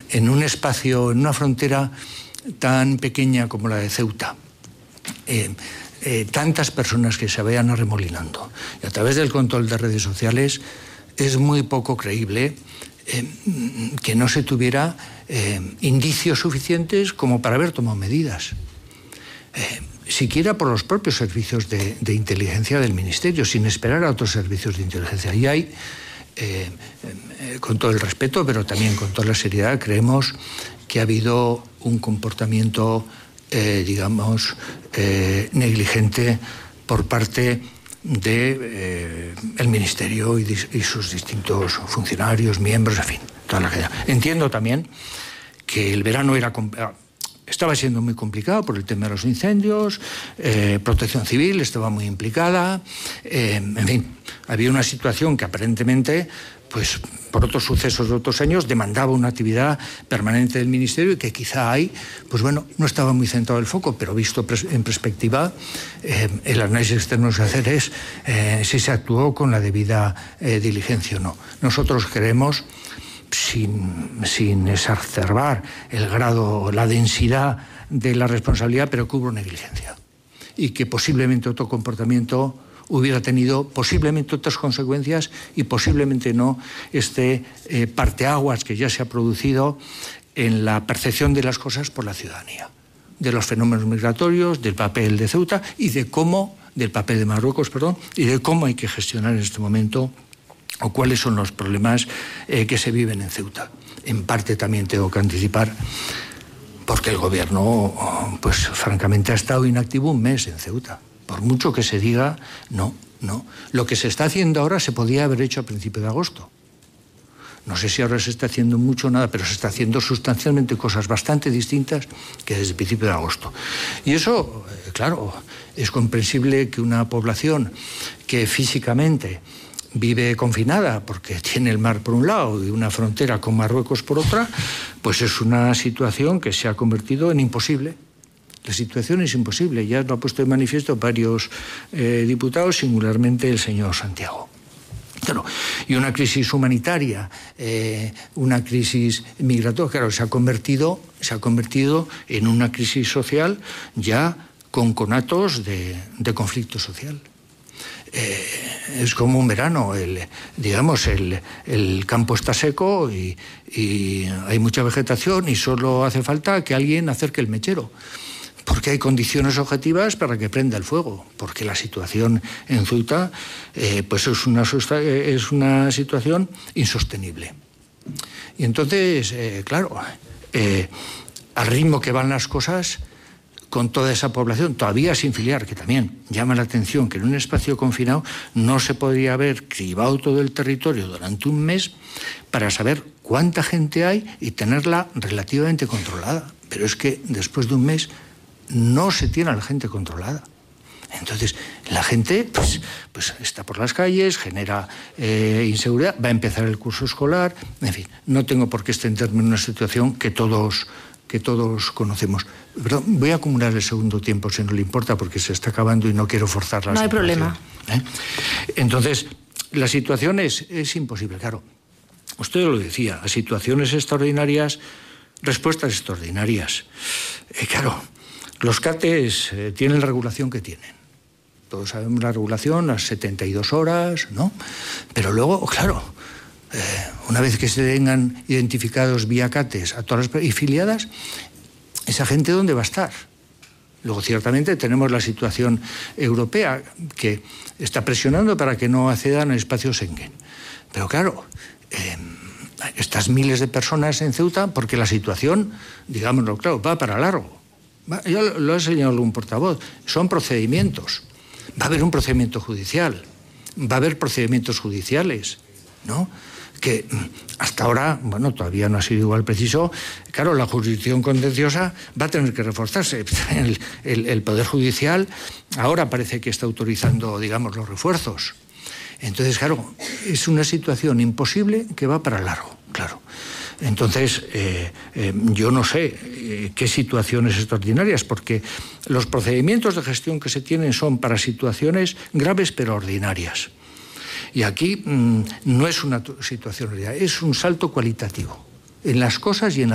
en un espacio, en una frontera tan pequeña como la de Ceuta, tantas personas que se vayan arremolinando. Y a través del control de redes sociales es muy poco creíble que no se tuviera indicios suficientes como para haber tomado medidas. Siquiera por los propios servicios de inteligencia del Ministerio, sin esperar a otros servicios de inteligencia. Y hay, con todo el respeto, pero también con toda la seriedad, creemos que ha habido un comportamiento, digamos, negligente por parte del Ministerio y sus distintos funcionarios, miembros, en fin, toda la cadena. Entiendo también que el verano estaba siendo muy complicado por el tema de los incendios, Protección Civil estaba muy implicada, en fin, había una situación que aparentemente, pues por otros sucesos de otros años, demandaba una actividad permanente del Ministerio y que quizá ahí, pues bueno, no estaba muy centrado el foco, pero visto en perspectiva, el análisis que tenemos que hacer es si se actuó con la debida diligencia o no. Nosotros creemos, sin exacerbar el grado, la densidad de la responsabilidad, pero que hubo negligencia y que posiblemente otro comportamiento hubiera tenido posiblemente otras consecuencias y posiblemente no este parteaguas que ya se ha producido en la percepción de las cosas por la ciudadanía, de los fenómenos migratorios, del papel de Ceuta y del papel de Marruecos, y de cómo hay que gestionar en este momento o cuáles son los problemas que se viven en Ceuta. En parte también tengo que anticipar, porque el gobierno, pues francamente, ha estado inactivo un mes en Ceuta. Por mucho que se diga, no. Lo que se está haciendo ahora se podía haber hecho a principios de agosto. No sé si ahora se está haciendo mucho o nada, pero se está haciendo sustancialmente cosas bastante distintas que desde el principio de agosto. Y eso, claro, es comprensible que una población que físicamente vive confinada porque tiene el mar por un lado y una frontera con Marruecos por otra, pues es una situación que se ha convertido en imposible. La situación es imposible, ya lo ha puesto de manifiesto varios diputados, singularmente el señor Santiago. Claro, y una crisis humanitaria, una crisis migratoria, claro, se ha convertido en una crisis social ya con conatos de conflicto social. Es como un verano, el campo está seco y hay mucha vegetación y solo hace falta que alguien acerque el mechero, porque hay condiciones objetivas para que prenda el fuego, porque la situación en Ceuta pues es una situación insostenible. Y entonces, claro, al ritmo que van las cosas, con toda esa población, todavía sin filiar, que también llama la atención que en un espacio confinado no se podría haber cribado todo el territorio durante un mes para saber cuánta gente hay y tenerla relativamente controlada. Pero es que después de un mes no se tiene a la gente controlada. Entonces, la gente pues está por las calles, genera inseguridad, va a empezar el curso escolar, en fin, no tengo por qué extenderme en una situación que todos conocemos. Perdón, voy a acumular el segundo tiempo, si no le importa, porque se está acabando y no quiero forzar la situación. No hay problema. Entonces, la situación es imposible, claro. Usted lo decía, a situaciones extraordinarias, respuestas extraordinarias. Claro, los CATES tienen la regulación que tienen. Todos sabemos la regulación, las 72 horas, ¿no? Pero luego, claro, una vez que se tengan identificados vía CATES a todas las filiadas, ¿esa gente dónde va a estar? Luego, ciertamente, tenemos la situación europea que está presionando para que no accedan al espacio Schengen. Pero claro, estas miles de personas en Ceuta, porque la situación, digámoslo claro, va para largo. Ya lo ha señalado algún portavoz, son procedimientos. Va a haber un procedimiento judicial, va a haber procedimientos judiciales, ¿no? Que hasta ahora, bueno, todavía no ha sido igual preciso. Claro, la jurisdicción contenciosa va a tener que reforzarse. El Poder Judicial ahora parece que está autorizando, digamos, los refuerzos. Entonces, claro, es una situación imposible que va para largo, claro. Entonces, yo no sé qué situaciones extraordinarias, porque los procedimientos de gestión que se tienen son para situaciones graves pero ordinarias. Y aquí no es una situación ordinaria, es un salto cualitativo en las cosas y en